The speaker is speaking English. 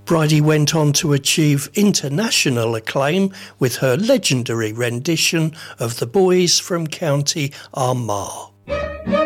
Bridie went on to achieve international acclaim with her legendary rendition of The Boys from County Armagh.